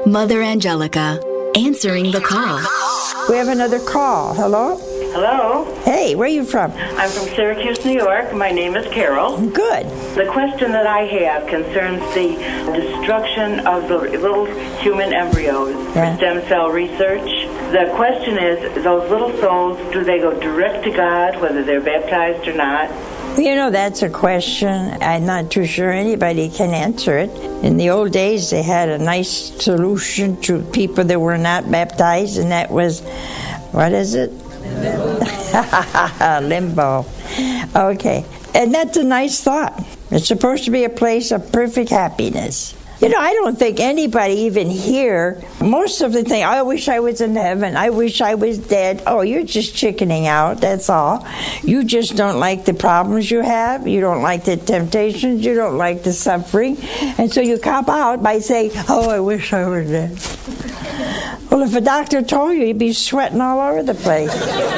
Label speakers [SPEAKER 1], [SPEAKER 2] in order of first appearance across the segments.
[SPEAKER 1] Mother Angelica, answering the call.
[SPEAKER 2] We have another call. Hello?
[SPEAKER 3] Hello.
[SPEAKER 2] Hey, where are you from?
[SPEAKER 3] I'm from Syracuse, New York. My name is Carol.
[SPEAKER 2] Good.
[SPEAKER 3] The question that I have concerns the destruction of the little human embryos for stem cell research. The question is, those little souls, do they go direct to God, whether they're baptized or not?
[SPEAKER 2] You know, that's a question I'm not too sure anybody can answer it. In the old days, they had a nice solution to people that were not baptized, and that was, what is it? Limbo. Okay. And that's a nice thought. It's supposed to be a place of perfect happiness. You know, I don't think anybody even here, most of the thing, I wish I was in heaven, I wish I was dead. Oh, you're just chickening out, that's all. You just don't like the problems you have, you don't like the temptations, you don't like the suffering, and so you cop out by saying, oh, I wish I were dead. Well, if a doctor told you, you'd be sweating all over the place.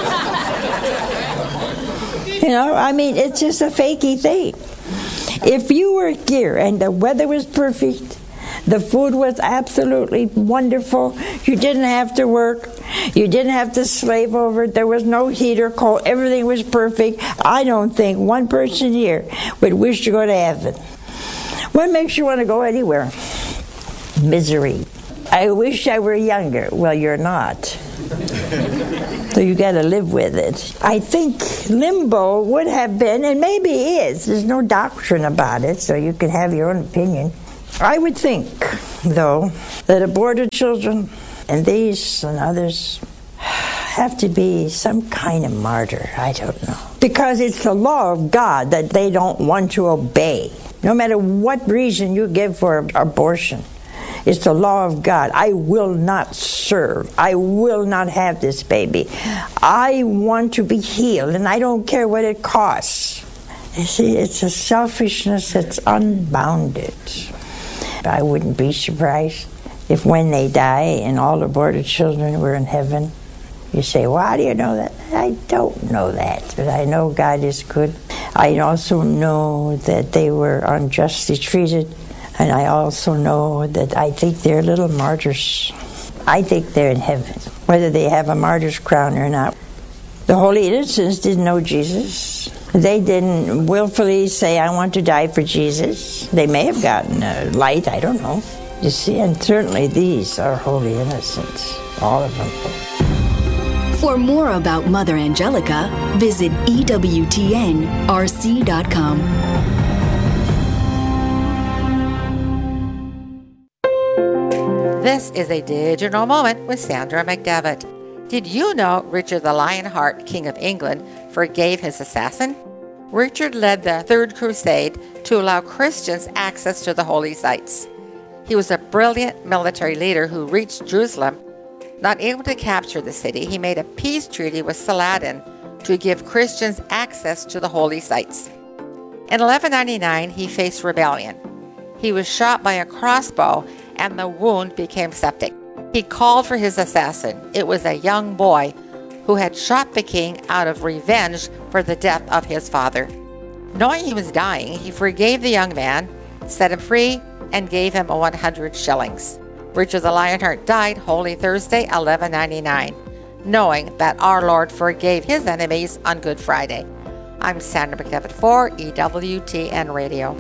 [SPEAKER 2] You know, I mean, it's just a fakey thing. If you were here and the weather was perfect, the food was absolutely wonderful, you didn't have to work, you didn't have to slave over it, there was no heat or cold, everything was perfect, I don't think one person here would wish to go to heaven. What makes you want to go anywhere? Misery. I wish I were younger. Well, you're not. So you got to live with it. I think limbo would have been, and maybe is, there's no doctrine about it, so you can have your own opinion. I would think, though, that aborted children and these and others have to be some kind of martyr. I don't know. Because it's the law of God that they don't want to obey. No matter what reason you give for abortion. It's the law of God. I will not serve. I will not have this baby. I want to be healed, and I don't care what it costs. You see, it's a selfishness that's unbounded. I wouldn't be surprised if when they die and all aborted children were in heaven, you say, well, how do you know that? I don't know that, but I know God is good. I also know that they were unjustly treated. And I also know that I think they're little martyrs. I think they're in heaven, whether they have a martyr's crown or not. The holy innocents didn't know Jesus. They didn't willfully say, I want to die for Jesus. They may have gotten a light, I don't know. You see, and certainly these are holy innocents, all of them.
[SPEAKER 1] For more about Mother Angelica, visit EWTNRC.com.
[SPEAKER 4] This is a digital moment with Sandra McDevitt. Did you know Richard the Lionheart, King of England, forgave his assassin? Richard led the Third Crusade to allow Christians access to the holy sites. He was a brilliant military leader who reached Jerusalem. Not able to capture the city, he made a peace treaty with Saladin to give Christians access to the holy sites. In 1199, he faced rebellion. He was shot by a crossbow and the wound became septic. He called for his assassin. It was a young boy who had shot the king out of revenge for the death of his father. Knowing he was dying, he forgave the young man, set him free, and gave him 100 shillings. Richard the Lionheart died Holy Thursday, 1199, knowing that our Lord forgave his enemies on Good Friday. I'm Sandra McDevitt for EWTN Radio.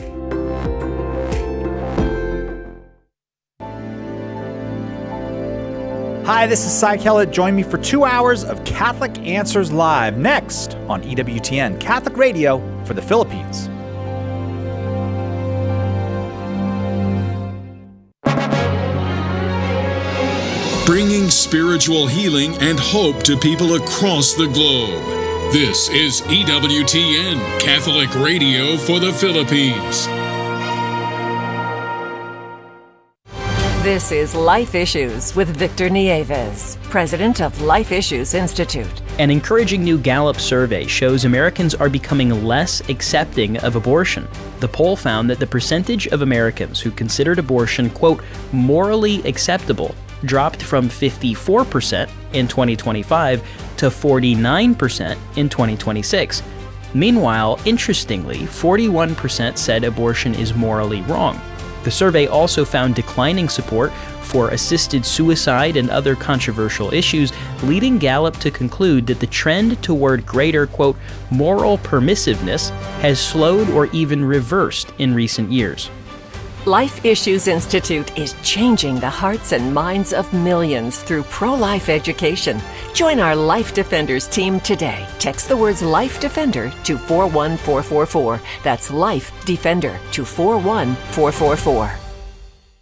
[SPEAKER 5] Hi, this is Cy Kellett. Join me for 2 hours of Catholic Answers Live next on EWTN, Catholic Radio for the Philippines.
[SPEAKER 6] Bringing spiritual healing and hope to people across the globe. This is EWTN, Catholic Radio for the Philippines.
[SPEAKER 7] This is Life Issues with Victor Nieves, president of Life Issues Institute.
[SPEAKER 8] An encouraging new Gallup survey shows Americans are becoming less accepting of abortion. The poll found that the percentage of Americans who considered abortion, quote, morally acceptable, dropped from 54% in 2025 to 49% in 2026. Meanwhile, interestingly, 41% said abortion is morally wrong. The survey also found declining support for assisted suicide and other controversial issues, leading Gallup to conclude that the trend toward greater, quote, moral permissiveness has slowed or even reversed in recent years.
[SPEAKER 7] Life Issues Institute is changing the hearts and minds of millions through pro-life education. Join our Life Defenders team today. Text the words Life Defender to 41444. That's Life Defender to 41444.